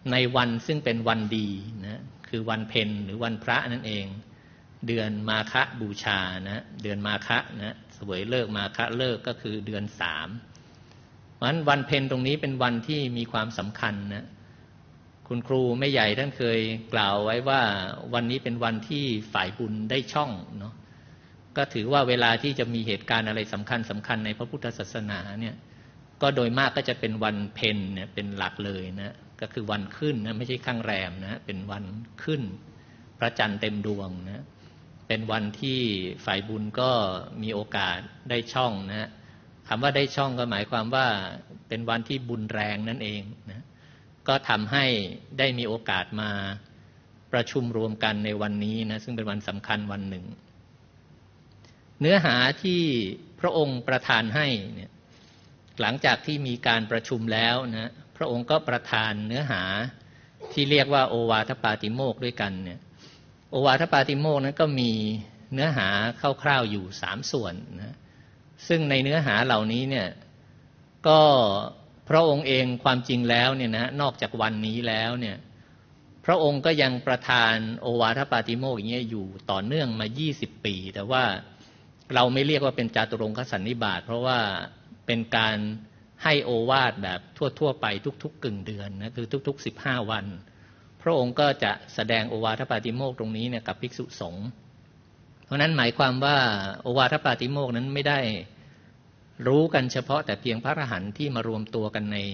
ในวันซึ่งเป็นวันดีนะคือวันเพ็ญหรือวันพระนั่นเองเดือนมาฆบูชานะเดือนมาฆนะเสวยเลิกมาฆเลิกก็คือเดือน3เพราะฉะนั้นวันเพ็ญตรงนี้เป็นวันที่มีความสำคัญนะคุณครูแม่ใหญ่ท่านเคยกล่าวไว้ว่าวันนี้เป็นวันที่ฝ่ายบุญได้ช่องเนาะก็ถือว่าเวลาที่จะมีเหตุการณ์อะไรสำคัญในพระพุทธศาสนาเนี่ยก็โดยมากก็จะเป็นวันเพ็ญเนี่ยเป็นหลักเลยนะก็คือวันขึ้นนะไม่ใช่ข้างแรมนะเป็นวันขึ้นพระจันทร์เต็มดวงนะเป็นวันที่ฝ่ายบุญก็มีโอกาสได้ช่องนะคำว่าได้ช่องก็หมายความว่าเป็นวันที่บุญแรงนั่นเองนะก็ทำให้ได้มีโอกาสมาประชุมรวมกันในวันนี้นะซึ่งเป็นวันสำคัญวันหนึ่งเนื้อหาที่พระองค์ประทานให้เนี่ยหลังจากที่มีการประชุมแล้วนะพระองค์ก็ประทานเนื้อหาที่เรียกว่าโอวาทปาติโมกข์ด้วยกันเนี่ยโอวาทปาติโมกข์นั้นก็มีเนื้อหาคร่าวๆอยู่3ส่วนนะซึ่งในเนื้อหาเหล่านี้เนี่ยก็พระองค์เองความจริงแล้วเนี่ยนะนอกจากวันนี้แล้วเนี่ยพระองค์ก็ยังประทานโอวาทปาติโมกข์อย่างเงี้ยอยู่ต่อเนื่องมา20 ปีแต่ว่าเราไม่เรียกว่าเป็นจาตุรงคสันนิบาตเพราะว่าเป็นการให้โอวาทแบบทั่วๆไปทุกๆกึ่งเดือนนะคือทุกๆ15 วันพระองค์ก็จะแสดงโอวาทปาติโมกข์ตรงนี้เนี่ยกับภิกษุสงฆ์เพราะนั้นหมายความว่าโอวาทปาติโมกข์นั้นไม่ได้รู้กันเฉพาะแต่เพียงพระอรหันต์ที่มารวมตัวกันใน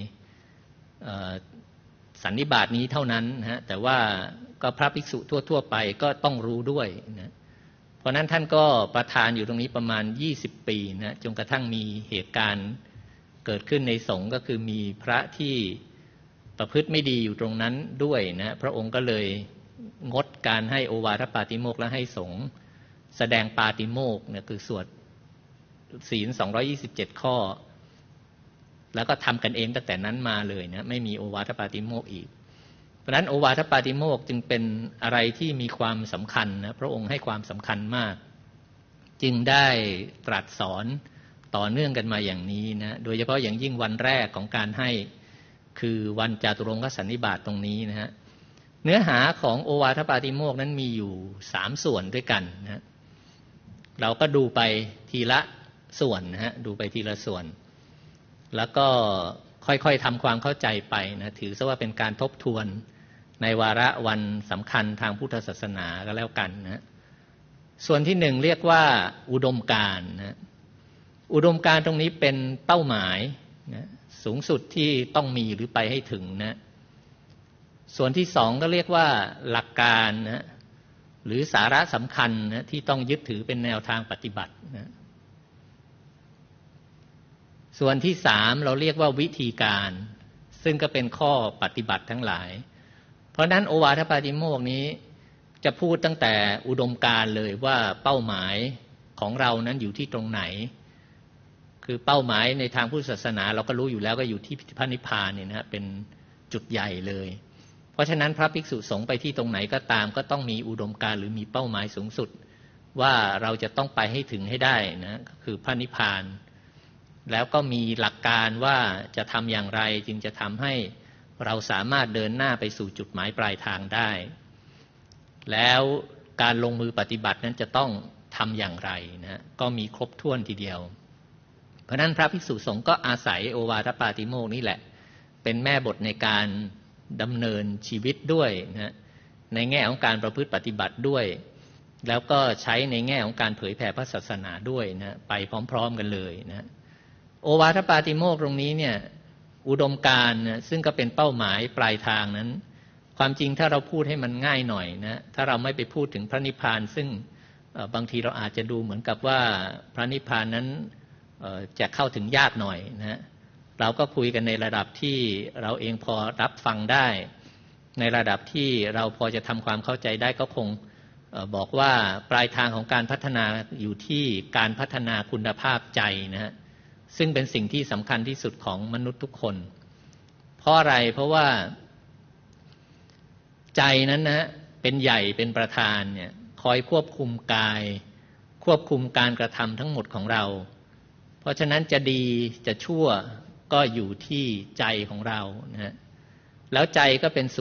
สันนิบาตนี้เท่านั้นนะแต่ว่าก็พระภิกษุทั่วๆไปก็ต้องรู้ด้วยนะเพราะนั้นท่านก็ประทานอยู่ตรงนี้ประมาณ20 ปีนะจนกระทั่งมีเหตุการณ์เกิดขึ้นในสงฆ์ก็คือมีพระที่ประพฤติไม่ดีอยู่ตรงนั้นด้วยนะพระองค์ก็เลยงดการให้โอวาทปาติโมกข์และให้สงฆ์แสดงปาติโมกข์เนี่ยคือสวดศีล227 ข้อแล้วก็ทำกันเองตั้งแต่นั้นมาเลยนะไม่มีโอวาทปาติโมกข์อีกเพราะฉะนั้นโอวาทปาติโมกข์จึงเป็นอะไรที่มีความสำคัญนะพระองค์ให้ความสำคัญมากจึงได้ตรัสสอนต่อเนื่องกันมาอย่างนี้นะโดยเฉพาะอย่างยิ่งวันแรกของการให้คือวันจาตุรงคสันนิบาตตรงนี้นะฮะเนื้อหาของโอวาทปาติโมกข์นั้นมีอยู่3 ส่วนด้วยกันนะเราก็ดูไปทีละส่วนนะฮะดูไปทีละส่วนแล้วก็ค่อยๆทำความเข้าใจไปนะถือซะว่าเป็นการทบทวนในวาระวันสำคัญทางพุทธศาสนาก็แล้วกันนะส่วนที่1เรียกว่าอุดมการณ์นะอุดมการณ์ตรงนี้เป็นเป้าหมายนะสูงสุดที่ต้องมีหรือไปให้ถึงนะส่วนที่2ก็เรียกว่าหลักการนะหรือสาระสำคัญนะที่ต้องยึดถือเป็นแนวทางปฏิบัตินะส่วนที่3เราเรียกว่าวิธีการซึ่งก็เป็นข้อปฏิบัติทั้งหลายเพราะนั้นโอวาทปาติโมกข์นี้จะพูดตั้งแต่อุดมการณ์เลยว่าเป้าหมายของเรานั้นอยู่ที่ตรงไหนคือเป้าหมายในทางพุทธศาสนาเราก็รู้อยู่แล้วก็อยู่ที่พระนิพพานเนี่ยนะเป็นจุดใหญ่เลยเพราะฉะนั้นพระภิกษุสงฆ์ไปที่ตรงไหนก็ตามก็ต้องมีอุดมการณ์หรือมีเป้าหมายสูงสุดว่าเราจะต้องไปให้ถึงให้ได้นะคือพระนิพพานแล้วก็มีหลักการว่าจะทำอย่างไรจึงจะทำให้เราสามารถเดินหน้าไปสู่จุดหมายปลายทางได้แล้วการลงมือปฏิบัตินั้นจะต้องทำอย่างไรนะก็มีครบถ้วนทีเดียวเพราะนั้นพระภิกษุสงฆ์ก็อาศัยโอวาทปาติโมกข์นี่แหละเป็นแม่บทในการดำเนินชีวิตด้วยนะในแง่ของการประพฤติปฏิบัติด้วยแล้วก็ใช้ในแง่ของการเผยแผ่พระศาสนาด้วยนะไปพร้อมๆกันเลยนะโอวาทปาติโมกข์ตรงนี้เนี่ยอุดมการณ์ซึ่งก็เป็นเป้าหมายปลายทางนั้นความจริงถ้าเราพูดให้มันง่ายหน่อยนะถ้าเราไม่ไปพูดถึงพระนิพพานซึ่งบางทีเราอาจจะดูเหมือนกับว่าพระนิพพานนั้นจะเข้าถึงยากหน่อยนะเราก็คุยกันในระดับที่เราเองพอรับฟังได้ในระดับที่เราพอจะทำความเข้าใจได้ก็คงบอกว่าปลายทางของการพัฒนาอยู่ที่การพัฒนาคุณภาพใจนะฮะซึ่งเป็นสิ่งที่สำคัญที่สุดของมนุษย์ทุกคนเพราะอะไรเพราะว่าใจนั้นนะเป็นใหญ่เป็นประธานเนี่ยคอยควบคุมกายควบคุมการกระทำทั้งหมดของเราเพราะฉะนั้นจะดีจะชั่วก็อยู่ที่ใจของเรานะฮะแล้วใจก็เป็น